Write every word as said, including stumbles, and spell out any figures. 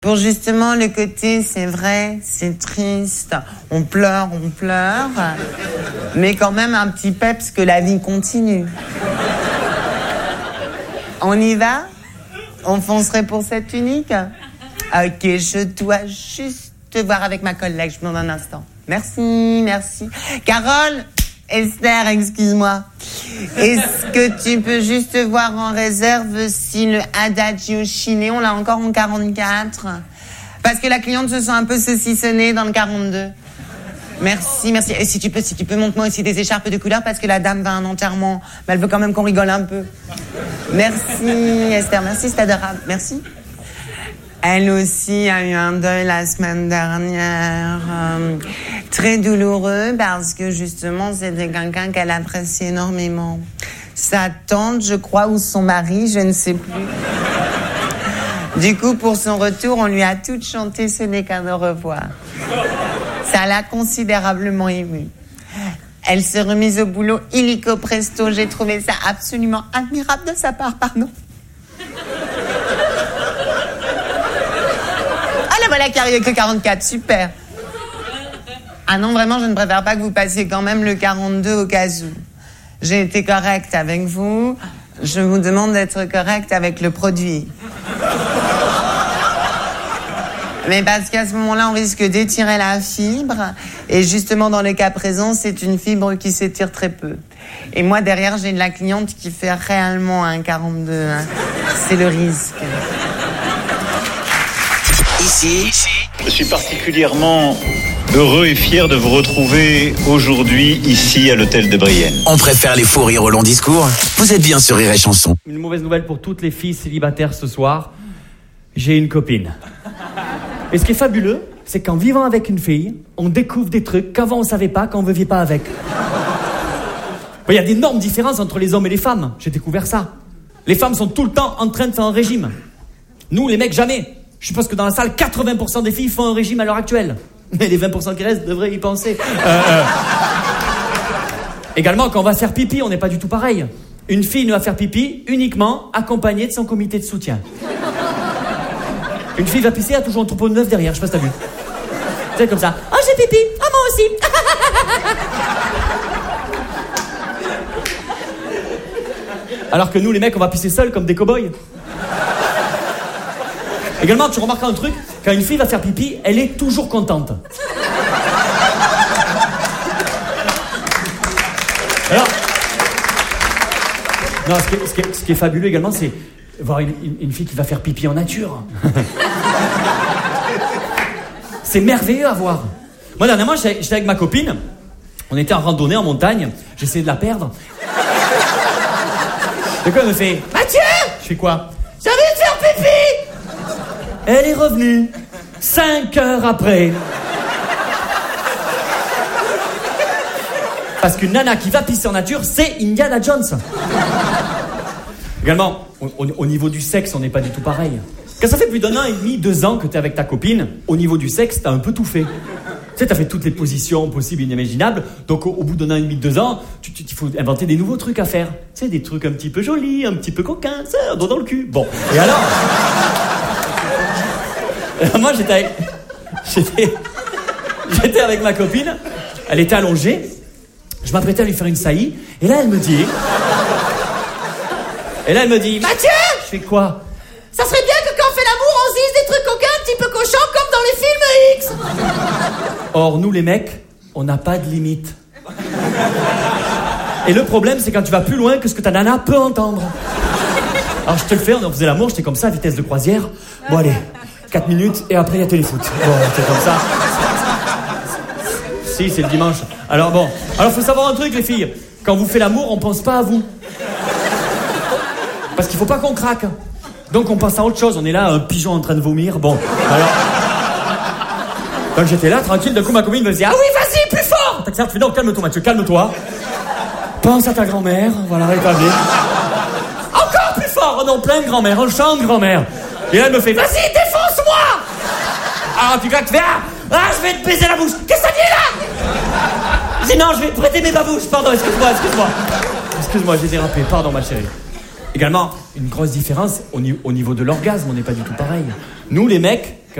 Pour justement le côté, c'est vrai, c'est triste, on pleure, on pleure, mais quand même un petit peps que la vie continue. On y va? On foncerait pour cette unique? Ok, je dois juste te voir avec ma collègue, je vous demande un instant. Merci, merci. Carole, Esther, excuse-moi. Est-ce que tu peux juste voir en réserve si le Adagio Chile, on l'a encore en quarante-quatre? Parce que la cliente se sent un peu saucissonnée dans le quarante-deux. Merci, merci. Et si tu peux, si tu peux, montre-moi aussi des écharpes de couleur parce que la dame va à un enterrement. Mais elle veut quand même qu'on rigole un peu. Merci, Esther. Merci, c'est adorable. Merci. Elle aussi a eu un deuil la semaine dernière, euh, très douloureux parce que justement c'était quelqu'un qu'elle apprécie énormément. Sa tante, je crois, ou son mari, je ne sais plus. Du coup, pour son retour, on lui a toutes chanté Ce n'est qu'un au revoir. Ça l'a considérablement émue. Elle s'est remise au boulot illico presto. J'ai trouvé ça absolument admirable de sa part, pardon. Voilà qui arrive avec le quarante-quatre, super. Ah non, vraiment, je ne préfère pas que vous passiez quand même le quarante-deux au cas où. J'ai été correcte avec vous. Je vous demande d'être correcte avec le produit. Mais parce qu'à ce moment-là, on risque d'étirer la fibre. Et justement, dans le cas présent, c'est une fibre qui s'étire très peu. Et moi, derrière, j'ai de la cliente qui fait réellement un quarante-deux. Hein. C'est le risque. Ici, je suis particulièrement heureux et fier de vous retrouver aujourd'hui ici à l'hôtel de Brienne. On préfère les faux rires au long discours. Vous êtes bien sur Rire et Chanson. Une mauvaise nouvelle pour toutes les filles célibataires ce soir. J'ai une copine. Et ce qui est fabuleux, c'est qu'en vivant avec une fille, on découvre des trucs qu'avant on savait pas, quand on ne vivait pas avec. Il y a d'énormes différences entre les hommes et les femmes. J'ai découvert ça. Les femmes sont tout le temps en train de faire un régime. Nous, les mecs, jamais. Je suppose que dans la salle, quatre-vingts pour cent des filles font un régime à l'heure actuelle. Mais les vingt pour cent qui restent devraient y penser. Euh, euh. Également, quand on va faire pipi, on n'est pas du tout pareil. Une fille ne va faire pipi uniquement accompagnée de son comité de soutien. Une fille va pisser, elle a toujours un troupeau de neuf derrière, je sais pas si t'as vu. C'est comme ça. Oh, j'ai pipi. Ah, moi aussi. Alors que nous, les mecs, on va pisser seuls comme des cow-boys. Également, tu remarques un truc, quand une fille va faire pipi, elle est toujours contente. Alors, non, ce qui est, ce qui est, ce qui est fabuleux également, c'est voir une, une, une fille qui va faire pipi en nature. C'est merveilleux à voir. Moi, dernièrement, j'étais, j'étais avec ma copine, on était en randonnée en montagne, j'essayais de la perdre. Et quoi, elle me fait « Mathieu !» Je fais quoi ? « J'ai envie de faire pipi !» Elle est revenue cinq heures après. Parce qu'une nana qui va pisser en nature, c'est Indiana Jones. Également, au, au, au niveau du sexe, on n'est pas du tout pareil. Quand ça fait plus d'un an et demi, deux ans que t'es avec ta copine, au niveau du sexe, t'as un peu tout fait. Tu sais, t'as fait toutes les positions possibles et inimaginables. Donc, au, au bout d'un an et demi, deux ans, tu, tu, il faut inventer des nouveaux trucs à faire. Tu sais, des trucs un petit peu jolis, un petit peu coquins, tu sais, un doigt dans le cul. Bon, et alors... Moi, j'étais avec... J'étais... J'étais avec ma copine. Elle était allongée. Je m'apprêtais à lui faire une saillie. Et là, elle me dit... Et là, elle me dit... Mathieu! Je fais quoi? Ça serait bien que quand on fait l'amour, on se dise des trucs coquins, un petit peu cochons, comme dans les films X. Or, nous, les mecs, on n'a pas de limite. Et le problème, c'est quand tu vas plus loin que ce que ta nana peut entendre. Alors, je te le fais, on faisait l'amour, j'étais comme ça, à vitesse de croisière. Bon, allez... quatre minutes et après il y a téléfoot. Bon, c'est comme ça. Si, c'est le dimanche. Alors bon, alors faut savoir un truc les filles. Quand vous faites l'amour, on pense pas à vous. Parce qu'il faut pas qu'on craque. Donc on pense à autre chose. On est là, un pigeon en train de vomir. Bon, alors... Donc j'étais là, tranquille, d'un coup ma copine me dit « Ah oui, vas-y, plus fort !» Tac, ça, tu fais « Non, calme-toi Mathieu, calme-toi. Pense à ta grand-mère, voilà, rétabli. Encore plus fort. Oh non, plein de grand-mère, on chante grand-mère. Et là, elle me fait « Vas-y, défonce-moi !» Ah, tu crois que tu fais « Ah, ah, je vais te baiser la bouche. Qu'est-ce que ça dit, là ?» Je dis « Non, je vais te prêter mes babouches. Pardon, excuse-moi, excuse-moi. Excuse-moi, j'ai dérapé. Pardon, ma chérie. » Également, une grosse différence, au, ni- au niveau de l'orgasme, on n'est pas du tout pareil. Nous, les mecs,